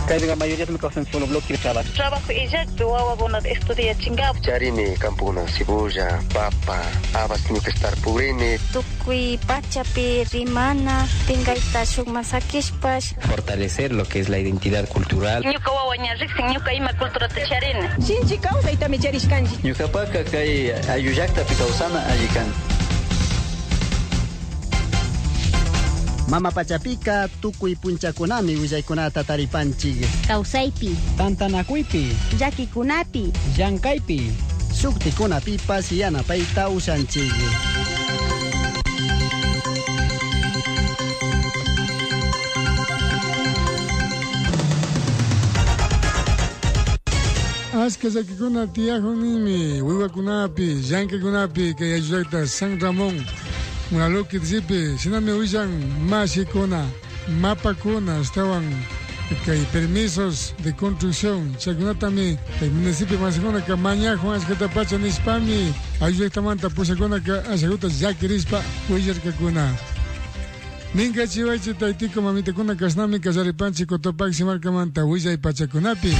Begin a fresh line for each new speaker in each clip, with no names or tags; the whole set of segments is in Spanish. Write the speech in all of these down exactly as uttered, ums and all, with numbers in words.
La mayoría de los solo bloque de trabajo.
Trabajo y ya yo hago una estudia chingado.
Charini, campuna, cebolla, papa, habas tiene que estar purine.
Tukui, pachapi, rimana, pingaita, shukmasakishpash.
Fortalecer lo que es la identidad cultural.
Ñuka wawaña rixin, ñuka ima cultura te charini.
Shinchi causa y también charishkanji.
Ñuka paka kay ayuyakta picausana ayikan.
Mama Pachapika, Tukui Punchakunami, Uyaykunata Taripanchig.
Kausaipi.
Tantanakuipi.
Yakikunapi.
Llankaipi.
Suktikunapika Siyanapayta Ushanchig.
Askazakikuna tiyajonimi, Wiwakunapi, Llankikunapi, que ayudakta San Ramón. Una lo que dice, si no me usan másikuna, mapakuna, estaban que hay permisos de construcción. Chacuna también, el municipio más segunda que mañana Juan es que te pacha en Hispami, ayuda esta manta, pues segunda que aseguta ya que rispa, huyer que cuna. Minga chivache taitico mamita kuna kasnami kazaripanchi kotopak si marca manta, huya y pachakunapi.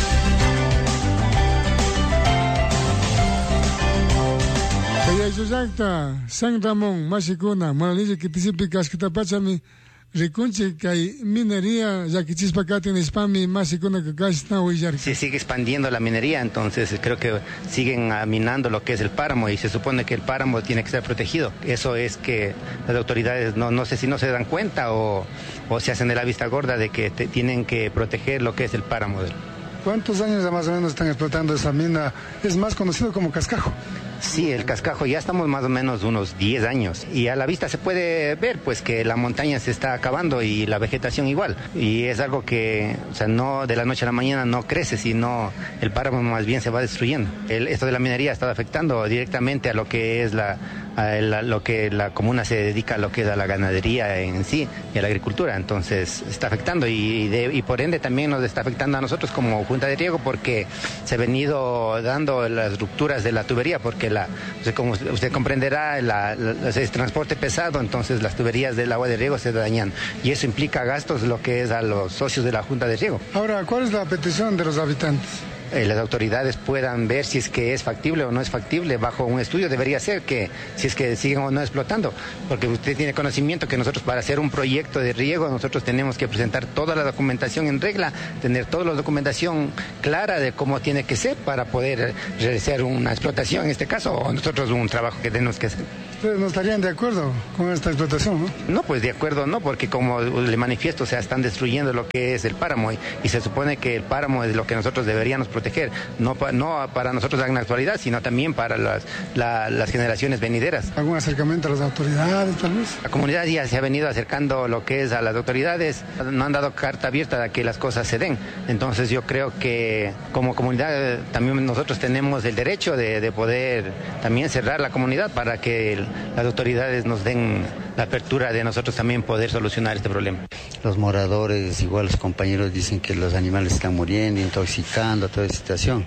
Ayuyakta, San Ramón, Mashikuna, Moraliza, que te siempre casquita pachami, recunche que hay minería, ya que chispacate en Hispami, Mashikuna, que casi está huyar.
Se sigue expandiendo la minería, entonces creo que siguen minando lo que es el páramo y se supone que el páramo tiene que ser protegido. Eso es que las autoridades, no, no sé si no se dan cuenta o, o se hacen de la vista gorda de que te, tienen que proteger lo que es el páramo.
¿Cuántos años más o menos están explotando esa mina? Es más conocido como cascajo.
Sí, el cascajo ya estamos más o menos unos diez años y a la vista se puede ver pues que la montaña se está acabando y la vegetación igual y es algo que, o sea, no de la noche a la mañana no crece, sino el páramo más bien se va destruyendo. El, esto de la minería ha estado afectando directamente a lo que es la, a la, lo que la comuna se dedica a lo que es a la ganadería en sí y a la agricultura, entonces está afectando y, de, y por ende también nos está afectando a nosotros como Junta de Riego porque se ha venido dando las rupturas de la tubería porque La, usted, como usted comprenderá, la, la, es transporte pesado, entonces las tuberías del agua de riego se dañan y eso implica gastos lo que es a los socios de la Junta de Riego.
Ahora, ¿cuál es la petición de los habitantes?
Eh, las autoridades puedan ver si es que es factible o no es factible. Bajo un estudio debería ser que si es que siguen o no explotando, porque usted tiene conocimiento que nosotros para hacer un proyecto de riego nosotros tenemos que presentar toda la documentación en regla, tener toda la documentación clara de cómo tiene que ser para poder realizar una explotación en este caso o nosotros un trabajo que tenemos que hacer.
¿Ustedes no estarían de acuerdo con esta explotación, no?
No, pues de acuerdo no, porque como le manifiesto, o sea, están destruyendo lo que es el páramo y, y se supone que el páramo es lo que nosotros deberíamos proteger, no, pa, no para nosotros en la actualidad, sino también para las, la, las generaciones venideras.
¿Algún acercamiento a las autoridades, tal vez?
La comunidad ya se ha venido acercando lo que es a las autoridades, no han dado carta abierta a que las cosas se den. Entonces yo creo que como comunidad también nosotros tenemos el derecho de, de poder también cerrar la comunidad para que el, las autoridades nos den la apertura de nosotros también poder solucionar este problema.
Los moradores, igual los compañeros dicen que los animales están muriendo, intoxicando, toda esta situación.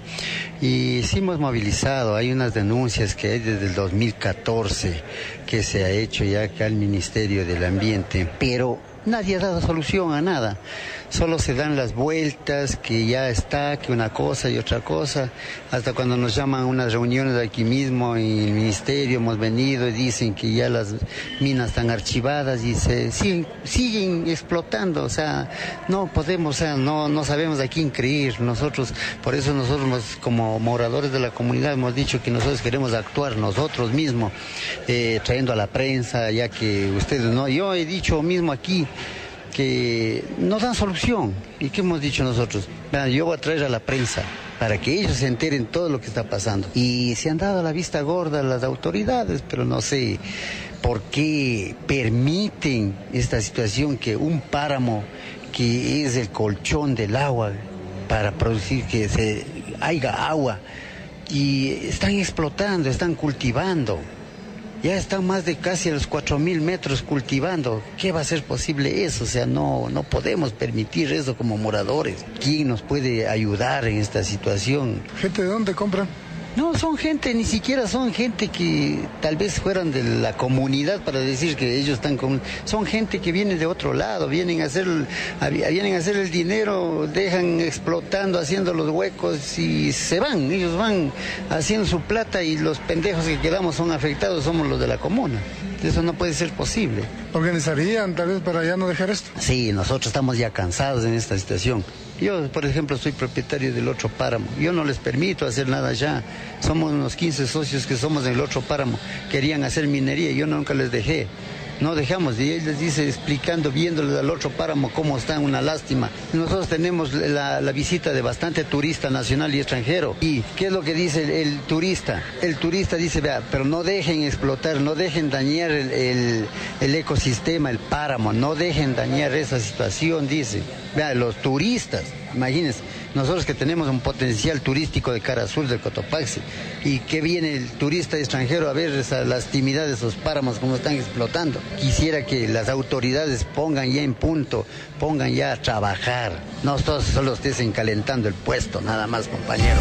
Y sí hemos movilizado, hay unas denuncias que hay desde el dos mil catorce que se ha hecho ya acá al Ministerio del Ambiente, pero nadie ha dado solución a nada. Solo se dan las vueltas, que ya está, que una cosa y otra cosa. Hasta cuando nos llaman a unas reuniones aquí mismo en el ministerio, hemos venido y dicen que ya las minas están archivadas y se siguen, siguen explotando. O sea, no podemos, o sea, no, no sabemos a quién creer. Nosotros, por eso nosotros como moradores de la comunidad hemos dicho que nosotros queremos actuar nosotros mismos, eh, trayendo a la prensa, ya que ustedes no. Yo he dicho mismo aquí, que no dan solución. ¿Y qué hemos dicho nosotros? Yo voy a traer a la prensa para que ellos se enteren todo lo que está pasando. Y se han dado la vista gorda a las autoridades, pero no sé por qué permiten esta situación que un páramo que es el colchón del agua para producir que se haya agua y están explotando, están cultivando. Ya están más de casi a los cuatro mil metros cultivando. ¿Qué va a ser posible eso? O sea, no, no podemos permitir eso como moradores. ¿Quién nos puede ayudar en esta situación?
¿Gente de dónde compran?
No, son gente, ni siquiera son gente que tal vez fueran de la comunidad para decir que ellos están con... Son gente que viene de otro lado, vienen a hacer, vienen a hacer el dinero, dejan explotando, haciendo los huecos y se van. Ellos van haciendo su plata y los pendejos que quedamos son afectados, somos los de la comuna. Eso no puede ser posible.
¿Organizarían tal vez para ya no dejar esto?
Sí, nosotros estamos ya cansados en esta situación. Yo, por ejemplo, soy propietario del otro páramo. Yo no les permito hacer nada ya. Somos unos quince socios que somos en el otro páramo. Querían hacer minería y yo nunca les dejé. No dejamos, y él les dice, explicando, viéndoles al otro páramo cómo está, una lástima. Nosotros tenemos la, la visita de bastante turista nacional y extranjero. ¿Y qué es lo que dice el, el turista? El turista dice, vea, pero no dejen explotar, no dejen dañar el, el, el ecosistema, el páramo, no dejen dañar esa situación, dice. Vea, los turistas, imagínense, nosotros que tenemos un potencial turístico de cara azul del Cotopaxi, y que viene el turista extranjero a ver esa lastimidad de esos páramos como están explotando. Quisiera que las autoridades pongan ya en punto, pongan ya a trabajar. No todos solo estén calentando el puesto, nada más, compañero.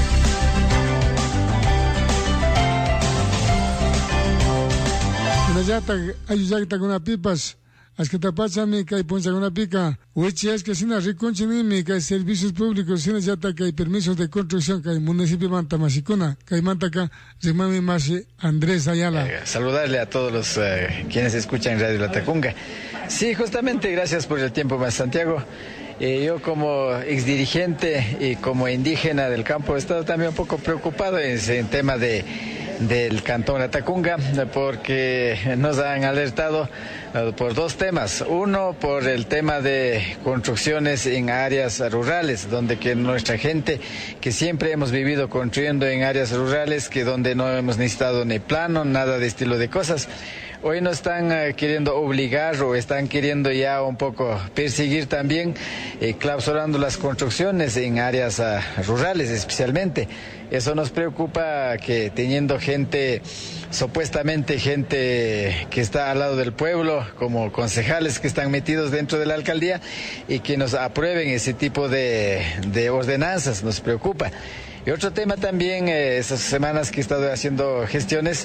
pipas. Es que te pasa mi que hay poncha una pica. Uchi es que sin arreconchini que hay servicios públicos, sin ya que hay permisos de construcción, que hay municipio Manta Masicuna, que hay Manta acá, Remami Masi Andrés Ayala.
Eh, saludarle a todos los eh, quienes escuchan Radio Latacunga. Sí, justamente, gracias por el tiempo más, Santiago. Eh, yo como exdirigente y como indígena del campo he estado también un poco preocupado en ese tema de del Cantón Latacunga, porque nos han alertado uh, por dos temas. Uno, por el tema de construcciones en áreas rurales, donde que nuestra gente, que siempre hemos vivido construyendo en áreas rurales, que donde no hemos necesitado ni plano, nada de estilo de cosas, hoy nos están uh, queriendo obligar o están queriendo ya un poco perseguir también, eh, clausurando las construcciones en áreas uh, rurales especialmente. Eso nos preocupa, que teniendo gente, supuestamente gente que está al lado del pueblo, como concejales que están metidos dentro de la alcaldía, y que nos aprueben ese tipo de, de ordenanzas, nos preocupa. Y otro tema también, eh, esas semanas que he estado haciendo gestiones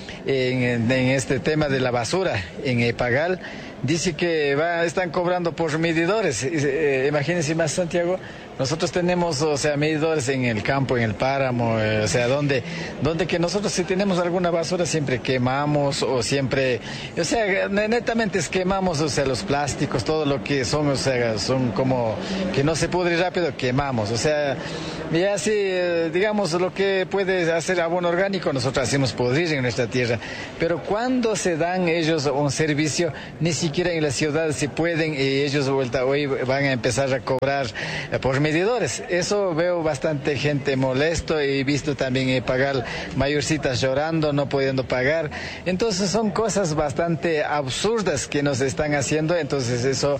en, en este tema de la basura en Epagal, dice que va, están cobrando por medidores. Eh, imagínense más, Santiago, nosotros tenemos, o sea, medidores en el campo, en el páramo, eh, o sea, donde, donde que nosotros si tenemos alguna basura siempre quemamos, o siempre, o sea, netamente es quemamos, o sea, los plásticos, todo lo que son, o sea, son como que no se pudre rápido, quemamos, o sea, y así, eh, digamos, lo que puede hacer abono orgánico, nosotros hacemos pudrir en nuestra tierra, pero cuando se dan ellos un servicio, ni siquiera en la ciudad se pueden, y ellos vuelta hoy van a empezar a cobrar eh, por medidores. Eso veo bastante gente molesto, y he visto también eh, pagar mayorcitas llorando, no pudiendo pagar. Entonces son cosas bastante absurdas que nos están haciendo. Entonces eso,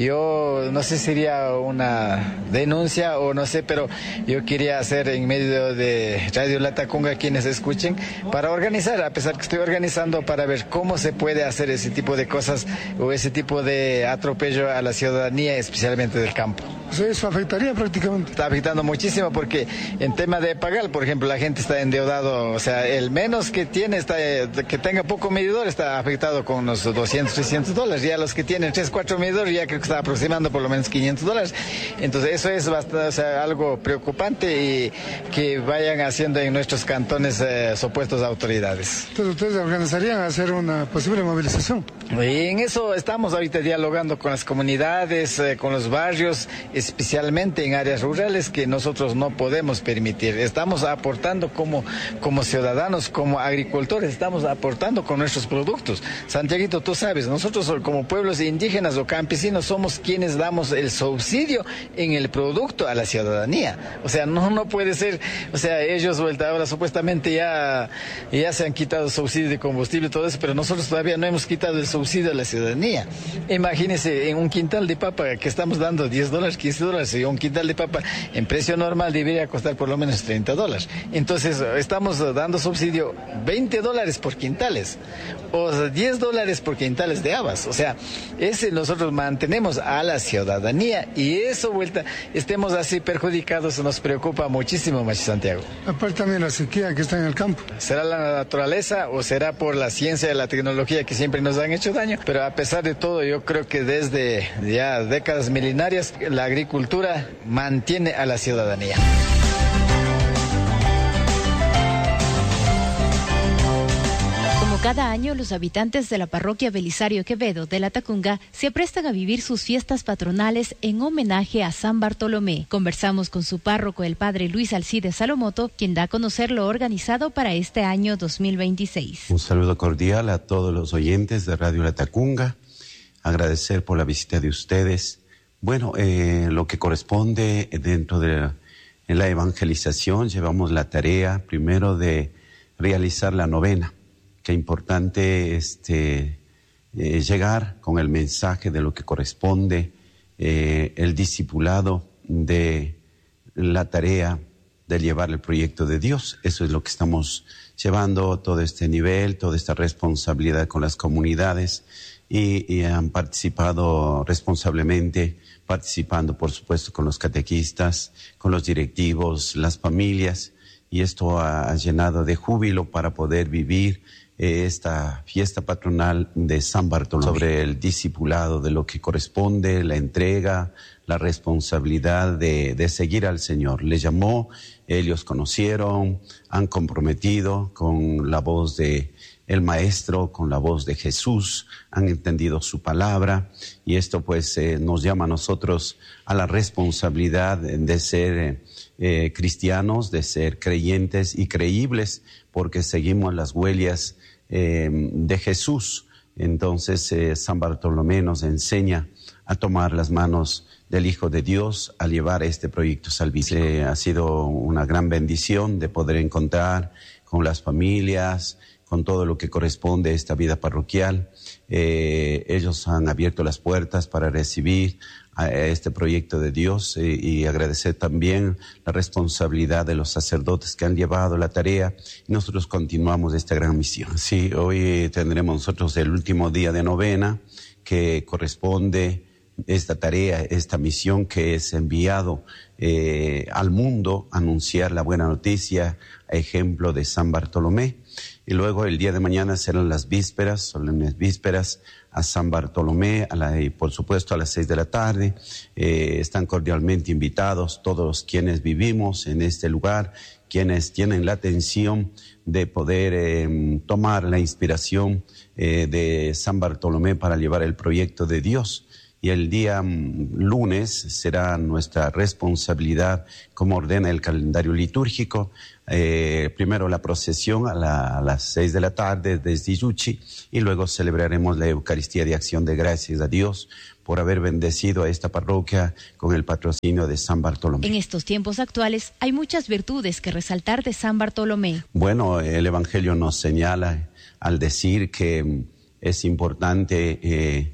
yo no sé si sería una denuncia o no sé, pero yo quería hacer en medio de Radio Latacunga, quienes escuchen, para organizar, a pesar que estoy organizando, para ver cómo se puede hacer ese tipo de cosas o ese tipo de atropello a la ciudadanía, especialmente del campo.
O sea, eso afectaría prácticamente.
Está afectando muchísimo, porque en tema de pagar, por ejemplo, la gente está endeudado, o sea, el menos que tiene, está, que tenga poco medidor, está afectado con unos doscientos, trescientos dólares. Ya los que tienen tres, cuatro medidores, ya creo que está aproximando por lo menos quinientos dólares. Entonces eso es bastante, o sea, algo preocupante, y que vayan haciendo en nuestros cantones eh, supuestos autoridades.
Entonces ustedes organizarían hacer una posible movilización.
Y en eso estamos ahorita dialogando con las comunidades, eh, con los barrios, especialmente en áreas rurales, que nosotros no podemos permitir. Estamos aportando como, como ciudadanos, como agricultores, estamos aportando con nuestros productos. Santiaguito, tú sabes, nosotros como pueblos indígenas o campesinos somos quienes damos el subsidio en el producto a la ciudadanía. O sea, no, no puede ser, o sea, ellos ahora supuestamente ya, ya se han quitado el subsidio de combustible y todo eso, pero nosotros todavía no hemos quitado el subsidio a la ciudadanía. ciudadanía. Imagínense, en un quintal de papa que estamos dando diez dólares, quince dólares, y un quintal de papa en precio normal debería costar por lo menos treinta dólares. Entonces, estamos dando subsidio veinte dólares por quintales, o diez dólares por quintales de habas. O sea, ese nosotros mantenemos a la ciudadanía, y eso, vuelta, estemos así perjudicados, nos preocupa muchísimo, Machi Santiago.
Aparte también la sequía que está en el campo.
¿Será la naturaleza o será por la ciencia y la tecnología que siempre nos han hecho daño? Pero a pesar de todo, yo creo que desde ya décadas milenarias, la agricultura mantiene a la ciudadanía.
Cada año, los habitantes de la parroquia Belisario Quevedo de La Tacunga se aprestan a vivir sus fiestas patronales en homenaje a San Bartolomé. Conversamos con su párroco, el padre Luis Alcides Salomoto, quien da a conocer lo organizado para este año dos mil veintiséis.
Un saludo cordial a todos los oyentes de Radio La Tacunga. Agradecer por la visita de ustedes. Bueno, eh, lo que corresponde dentro de la, en la evangelización, llevamos la tarea primero de realizar la novena. Qué importante este, eh, llegar con el mensaje de lo que corresponde, eh, el discipulado de la tarea de llevar el proyecto de Dios. Eso es lo que estamos llevando, todo este nivel, toda esta responsabilidad con las comunidades, y, y han participado responsablemente, participando por supuesto con los catequistas, con los directivos, las familias, y esto ha, ha llenado de júbilo para poder vivir esta fiesta patronal de San Bartolomé, sobre el discipulado de lo que corresponde, la entrega, la responsabilidad de, de seguir al Señor. Le llamó, ellos conocieron, han comprometido con la voz de el Maestro, con la voz de Jesús, han entendido su palabra, y esto pues eh, nos llama a nosotros a la responsabilidad de ser eh, eh, cristianos, de ser creyentes y creíbles, porque seguimos las huellas eh, de Jesús. Entonces eh, San Bartolomé nos enseña a tomar las manos del Hijo de Dios, a llevar este proyecto salvífico. Eh, ha sido una gran bendición de poder encontrar con las familias, con todo lo que corresponde a esta vida parroquial. Eh, ellos han abierto las puertas para recibir a este proyecto de Dios, eh, y agradecer también la responsabilidad de los sacerdotes que han llevado la tarea, y nosotros continuamos esta gran misión. Sí, hoy tendremos nosotros el último día de novena, que corresponde esta tarea, esta misión que es enviado eh, al mundo, anunciar la buena noticia, a ejemplo de San Bartolomé. Y luego el día de mañana serán las vísperas, solemnes vísperas a San Bartolomé, a la, y por supuesto a las seis de la tarde. Eh, están cordialmente invitados todos quienes vivimos en este lugar, quienes tienen la atención de poder eh, tomar la inspiración eh, de San Bartolomé para llevar el proyecto de Dios. Y el día um, lunes será nuestra responsabilidad, como ordena el calendario litúrgico, eh, primero la procesión a, la, a las seis de la tarde desde Yuchi, y luego celebraremos la Eucaristía de Acción de Gracias a Dios por haber bendecido a esta parroquia con el patrocinio de San Bartolomé.
En estos tiempos actuales hay muchas virtudes que resaltar de San Bartolomé.
Bueno, el Evangelio nos señala al decir que es importante eh,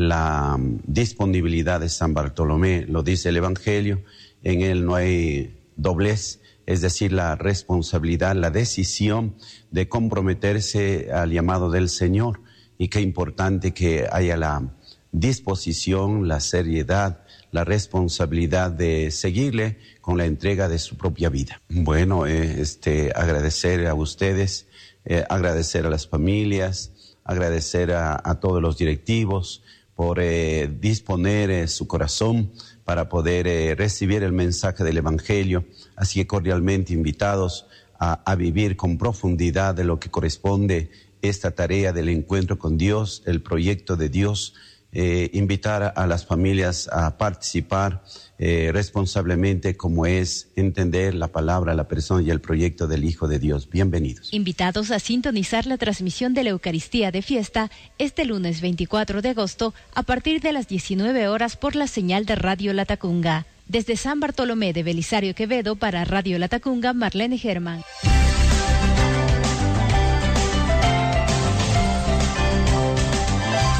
la disponibilidad de San Bartolomé. Lo dice el Evangelio, en él no hay doblez, es decir, la responsabilidad, la decisión de comprometerse al llamado del Señor, y qué importante que haya la disposición, la seriedad, la responsabilidad de seguirle con la entrega de su propia vida. Bueno, eh, este, agradecer a ustedes, eh, agradecer a las familias, agradecer a, a todos los directivos por eh, disponer eh, su corazón para poder eh, recibir el mensaje del Evangelio. Así que cordialmente invitados a, a vivir con profundidad de lo que corresponde esta tarea del encuentro con Dios, el proyecto de Dios. Eh, invitar a, a las familias a participar eh, responsablemente, como es entender la palabra, la persona y el proyecto del Hijo de Dios. Bienvenidos.
Invitados a sintonizar la transmisión de la Eucaristía de Fiesta este lunes veinticuatro de agosto a partir de las diecinueve horas por la señal de Radio La Tacunga. Desde San Bartolomé de Belisario Quevedo para Radio La Tacunga, Marlene Germán.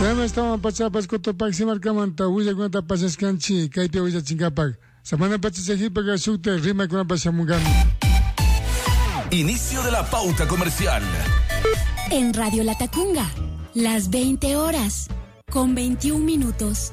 Tema estaban pachapas cotopac si marcamanta huya con pasas canchi kaipe huya chingapac. Semana pachajipa que sute rima con pasamugami.
Inicio de la pauta comercial.
En Radio Latacunga, las veinte horas con veintiún minutos.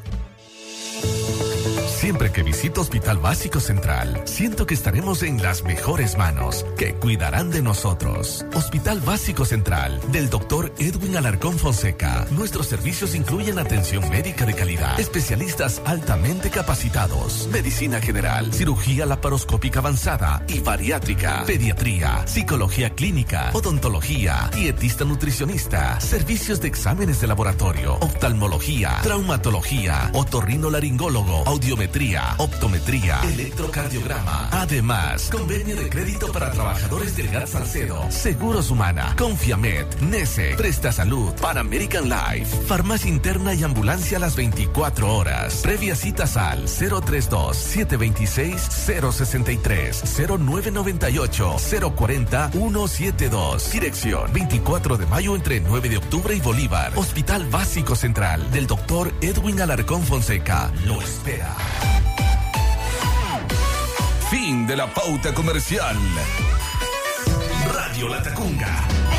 Siempre que visito Hospital Básico Central, siento que estaremos en las mejores manos, que cuidarán de nosotros. Hospital Básico Central, del doctor Edwin Alarcón Fonseca. Nuestros servicios incluyen atención médica de calidad, especialistas altamente capacitados, medicina general, cirugía laparoscópica avanzada y bariátrica, pediatría, psicología clínica, odontología, dietista nutricionista, servicios de exámenes de laboratorio, oftalmología, traumatología, otorrinolaringólogo, audiometría, optometría, electrocardiograma. Además, convenio de crédito para trabajadores del G A T Salcedo, Seguros Humana, Confiamed, Nese, Presta Salud, Pan American Life, farmacia interna y ambulancia a las veinticuatro horas. Previa citas al cero treinta y dos, setecientos veintiséis, cero sesenta y tres, cero nueve noventa y ocho, cero cuarenta, ciento setenta y dos. Dirección veinticuatro de mayo entre nueve de octubre y Bolívar. Hospital Básico Central del doctor Edwin Alarcón Fonseca. Lo espera. Fin de la pauta comercial. Radio Latacunga.